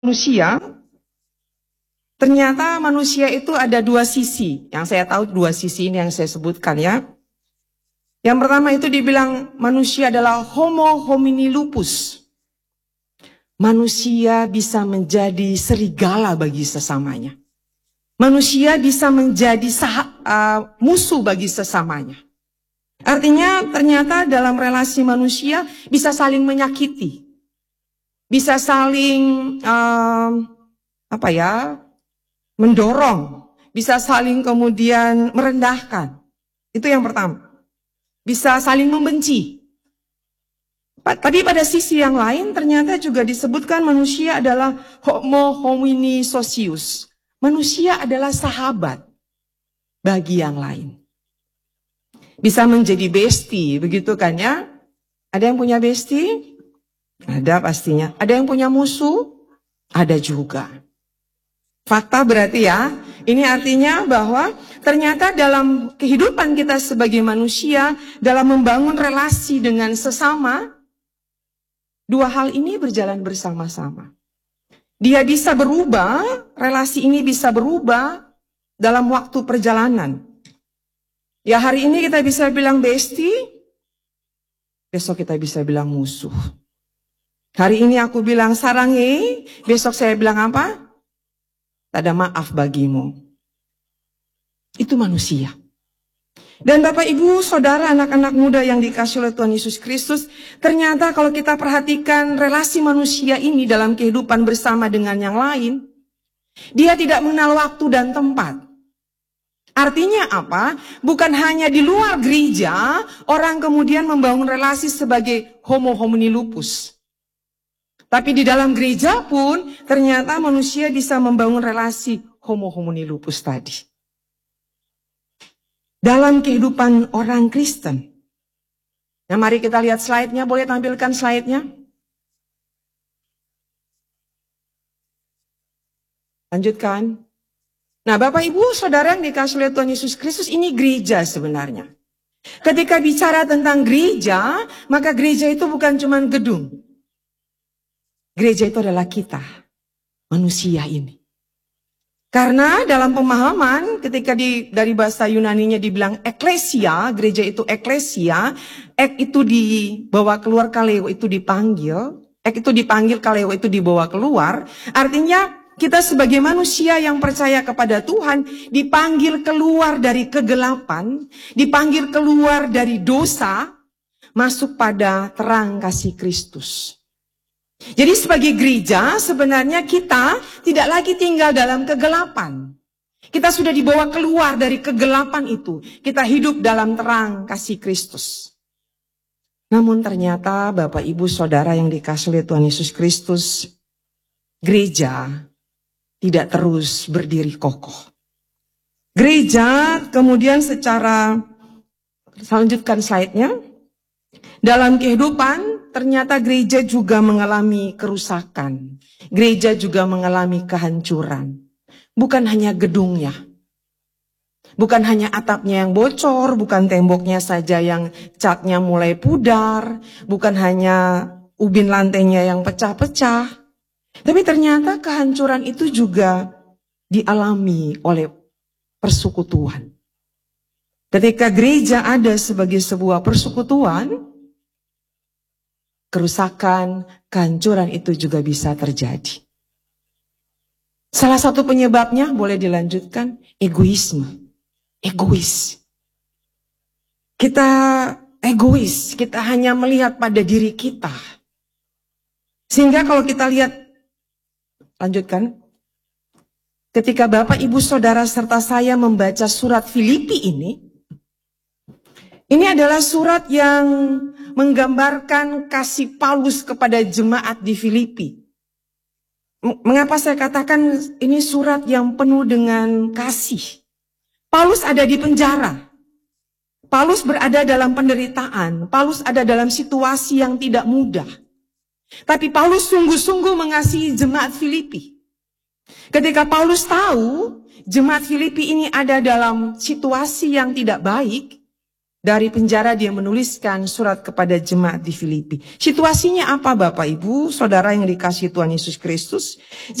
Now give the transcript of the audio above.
manusia, ternyata manusia itu ada dua sisi. Yang saya tahu dua sisi ini yang saya sebutkan ya. Yang pertama itu dibilang manusia adalah homo homini lupus. Manusia bisa menjadi serigala bagi sesamanya. Manusia bisa menjadi musuh bagi sesamanya. Artinya ternyata dalam relasi manusia bisa saling menyakiti. Bisa saling mendorong. Bisa saling kemudian merendahkan. Itu yang pertama. Bisa saling membenci. Tapi pada sisi yang lain ternyata juga disebutkan manusia adalah homo homini socius. Manusia adalah sahabat bagi yang lain. Bisa menjadi bestie, begitu kan ya? Ada yang punya bestie? Ada pastinya. Ada yang punya musuh? Ada juga. Fakta berarti ya, ini artinya bahwa ternyata dalam kehidupan kita sebagai manusia, dalam membangun relasi dengan sesama, dua hal ini berjalan bersama-sama. Dia bisa berubah, relasi ini bisa berubah dalam waktu perjalanan. Ya hari ini kita bisa bilang bestie, besok kita bisa bilang musuh. Hari ini aku bilang sarangi, besok saya bilang apa? Tak ada maaf bagimu. Itu manusia. Dan Bapak Ibu, Saudara, anak-anak muda yang dikasihi oleh Tuhan Yesus Kristus, ternyata kalau kita perhatikan relasi manusia ini dalam kehidupan bersama dengan yang lain, dia tidak mengenal waktu dan tempat. Artinya apa? Bukan hanya di luar gereja, orang kemudian membangun relasi sebagai homo homini lupus. Tapi di dalam gereja pun, ternyata manusia bisa membangun relasi homo homini lupus tadi. Dalam kehidupan orang Kristen. Nah, mari kita lihat slide-nya. Boleh tampilkan slide-nya? Lanjutkan. Nah, Bapak Ibu Saudara yang dikasihi oleh Tuhan Yesus Kristus, ini gereja sebenarnya. Ketika bicara tentang gereja, maka gereja itu bukan cuma gedung. Gereja itu adalah kita, manusia ini. Karena dalam pemahaman ketika dari bahasa Yunaninya dibilang eklesia, gereja itu eklesia, itu dibawa keluar, kaleo itu dipanggil, itu dipanggil, kaleo itu dibawa keluar. Artinya kita sebagai manusia yang percaya kepada Tuhan dipanggil keluar dari kegelapan, dipanggil keluar dari dosa, masuk pada terang kasih Kristus. Jadi sebagai gereja sebenarnya kita tidak lagi tinggal dalam kegelapan. Kita sudah dibawa keluar dari kegelapan itu. Kita hidup dalam terang kasih Kristus. Namun ternyata Bapak Ibu Saudara yang dikasihi oleh Tuhan Yesus Kristus, gereja tidak terus berdiri kokoh. Gereja kemudian lanjutkan slide-nya. Dalam kehidupan, ternyata gereja juga mengalami kerusakan. Gereja juga mengalami kehancuran. Bukan hanya gedungnya. Bukan hanya atapnya yang bocor, bukan temboknya saja yang catnya mulai pudar, bukan hanya ubin lantainya yang pecah-pecah. Tapi ternyata kehancuran itu juga dialami oleh persekutuan. Ketika gereja ada sebagai sebuah persekutuan, kerusakan, kehancuran itu juga bisa terjadi. Salah satu penyebabnya boleh dilanjutkan, egoisme. Egois. Kita egois, kita hanya melihat pada diri kita. Sehingga kalau kita lihat, lanjutkan. Ketika Bapak, Ibu, Saudara, serta saya membaca surat Filipi ini adalah surat yang menggambarkan kasih Paulus kepada jemaat di Filipi. Mengapa saya katakan ini surat yang penuh dengan kasih? Paulus ada di penjara. Paulus berada dalam penderitaan. Paulus ada dalam situasi yang tidak mudah. Tapi Paulus sungguh-sungguh mengasihi jemaat Filipi. Ketika Paulus tahu jemaat Filipi ini ada dalam situasi yang tidak baik, Dari penjara dia menuliskan surat kepada jemaat di Filipi. Situasinya apa Bapak Ibu, Saudara yang dikasihi Tuhan Yesus Kristus?